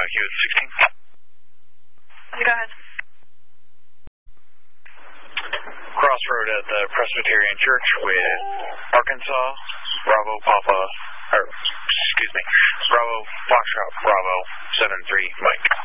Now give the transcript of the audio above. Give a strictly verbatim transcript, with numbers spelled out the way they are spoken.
you at sixteen. Go ahead. Crossroad at the Presbyterian Church with Arkansas, Bravo Papa, or excuse me, Bravo Foxtrot Bravo seven three Mike.